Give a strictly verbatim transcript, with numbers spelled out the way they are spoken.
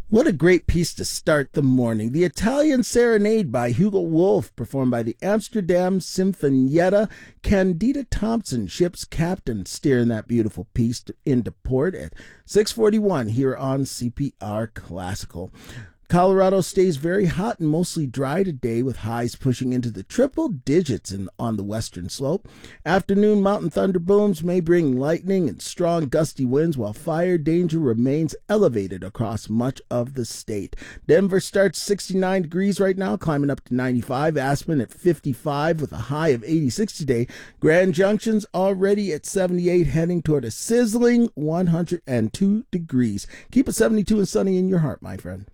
What a great piece to start the morning. The Italian Serenade by Hugo Wolf, performed by the Amsterdam Sinfonietta. Candida Thompson, ship's captain, steering that beautiful piece to, into port at six forty-one here on C P R Classical. Colorado stays very hot and mostly dry today, with highs pushing into the triple digits in, on the western slope. Afternoon mountain thunder booms may bring lightning and strong gusty winds, while fire danger remains elevated across much of the state. Denver starts sixty-nine degrees right now, climbing up to ninety-five. Aspen at fifty-five with a high of eighty-six today. Grand Junction's already at seventy-eight, heading toward a sizzling one hundred two degrees. Keep it seventy-two and sunny in your heart, my friend.